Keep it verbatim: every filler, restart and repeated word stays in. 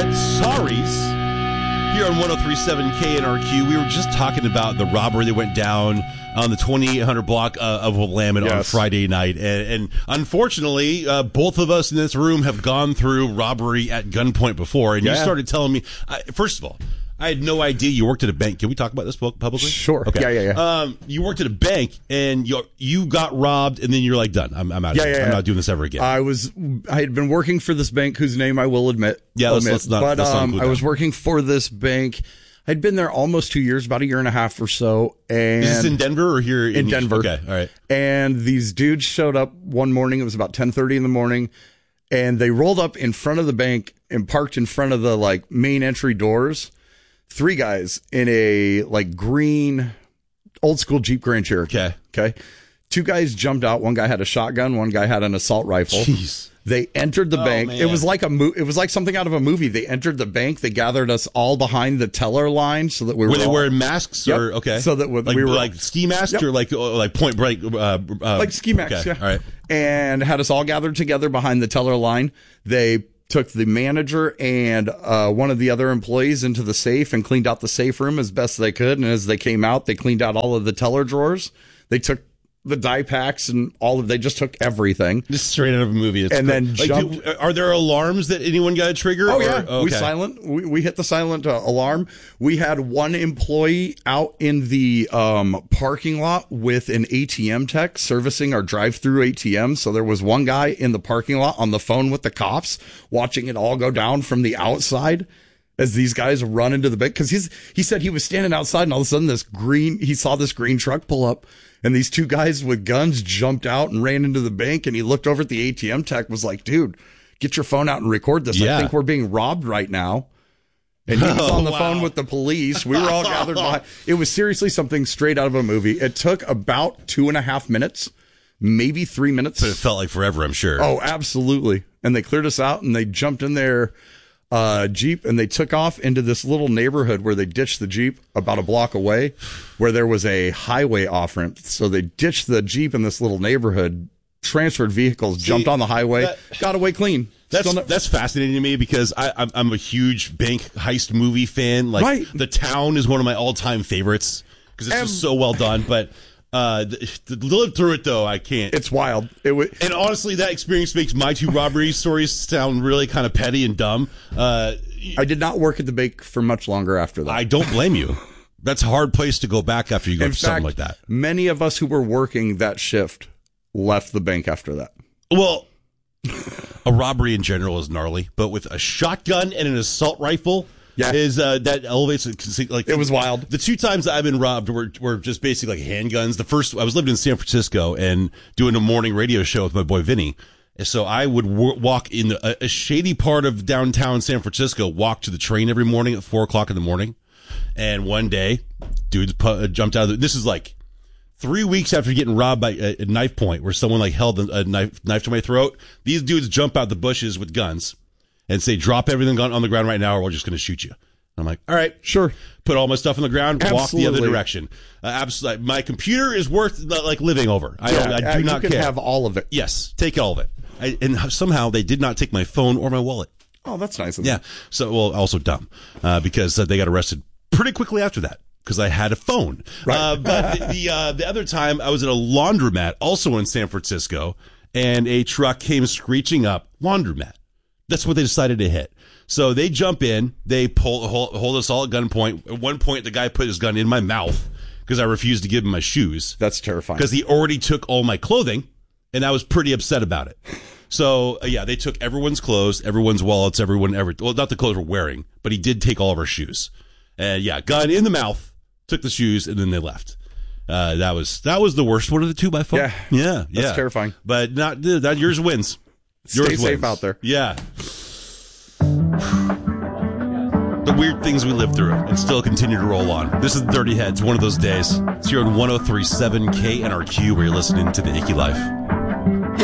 Dirty Sorries here on one oh three point seven K N R Q. We were just talking about the robbery that went down on the twenty-eight hundred block uh, of Willamette yes. on Friday night. And, and unfortunately, uh, both of us in this room have gone through robbery at gunpoint before. And yeah. you started telling me, I, first of all, I had no idea you worked at a bank. Can we talk about this publicly? Sure. Okay. Yeah, yeah, yeah. Um, you worked at a bank, and you you got robbed, and then you're like, done. I'm, I'm out. Yeah, of yeah, I'm yeah. not doing this ever again. I was. I had been working for this bank, whose name I will admit. Yeah, let's, admit. let's not. But let's not um, I that. was working for this bank. I'd been there almost two years, about a year and a half or so. And is this in Denver or here in, in Denver? Okay, all right. And these dudes showed up one morning. It was about ten thirty in the morning, and they rolled up in front of the bank and parked in front of the like main entry doors. Three guys in a like green old school Jeep Grand Cherokee. Okay. Okay. Two guys jumped out. One guy had a shotgun. One guy had an assault rifle. Jeez. They entered the oh, bank. Man. It was like a mo- It was like something out of a movie. They entered the bank. They gathered us all behind the teller line so that we were. Were they all, wearing masks yep. or okay? So that we, like, we were like ski masks yep. or like like point break, uh, uh, like ski masks. Okay. Yeah. All right. And had us all gathered together behind the teller line. They took the manager and uh, one of the other employees into the safe and cleaned out the safe room as best they could. And as they came out, they cleaned out all of the teller drawers. They took the die packs and all of, they just took everything. Just straight out of a movie. It's and great. then like, jumped. do, are there alarms that anyone got to trigger? Oh, or, yeah. okay. We silent. We, we hit the silent uh, alarm. We had one employee out in the um, parking lot with an A T M tech servicing our drive-through A T M. So there was one guy in the parking lot on the phone with the cops watching it all go down from the outside as these guys run into the bank. Because he's he said he was standing outside and all of a sudden this green, he saw this green truck pull up. And these two guys with guns jumped out and ran into the bank. And he looked over at the A T M tech, was like, dude, get your phone out and record this. Yeah. I think we're being robbed right now. And he was on the oh, wow. phone with the police. We were all gathered behind. It was seriously something straight out of a movie. It took about two and a half minutes, maybe three minutes. But it felt like forever, I'm sure. Oh, absolutely. And they cleared us out and they jumped in their uh, Jeep and they took off into this little neighborhood where they ditched the Jeep about a block away where there was a highway off ramp. So they ditched the Jeep in this little neighborhood, transferred vehicles, See, jumped on the highway, that, got away clean. That's not, that's fascinating to me because I, I'm, I'm a huge bank heist movie fan. Like right. The Town is one of my all time favorites because it's um, just so well done. But uh, to live through it though, I can't. It's wild. It w- and honestly, that experience makes my two robbery stories sound really kind of petty and dumb. Uh, I did not work at the bank for much longer after that. I don't blame you. That's a hard place to go back after you go in through fact, something like that. Many of us who were working that shift left the bank after that. Well, a robbery in general is gnarly, but with a shotgun and an assault rifle, yeah, is uh, that elevates it. Like it was wild. The two times that I've been robbed were were just basically like handguns. The first, I was living in San Francisco and doing a morning radio show with my boy Vinny. And so I would w- walk in a, a shady part of downtown San Francisco, walk to the train every morning at four o'clock in the morning. And one day, dudes pu- jumped out of the, this is like three weeks after getting robbed by a, a knife point where someone like held a knife, knife to my throat. These dudes jump out the bushes with guns and say, drop everything on the ground right now or we're just going to shoot you. I'm like, all right, sure. Put all my stuff on the ground, absolutely. Walk the other direction. Uh, absolutely. My computer is worth like living over. I, yeah, don't, I do uh, you not can care. Have all of it. Yes, take all of it. I, and somehow they did not take my phone or my wallet. Oh, that's nice of yeah. them. So, well, also dumb uh, because uh, they got arrested pretty quickly after that. Because I had a phone. Right. Uh, but the the, uh, the other time I was at a laundromat, also in San Francisco, and a truck came screeching up. Laundromat. That's what they decided to hit. So they jump in, they pull hold, hold us all at gunpoint. At one point, the guy put his gun in my mouth because I refused to give him my shoes. That's terrifying. Because he already took all my clothing, and I was pretty upset about it. So, uh, yeah, they took everyone's clothes, everyone's wallets, everyone, every well, not the clothes we're wearing, but he did take all of our shoes. And yeah, gun in the mouth. Took the shoes and then they left. Uh, that was that was the worst one of the two by far. Yeah, yeah, that's yeah. terrifying. But not that yours wins. Yours Stay safe wins. out there. Yeah. The weird things we live through and still continue to roll on. This is Dirty Heads. One of those days. It's here on one oh three point seven K N R Q where you're listening to The Icky Life.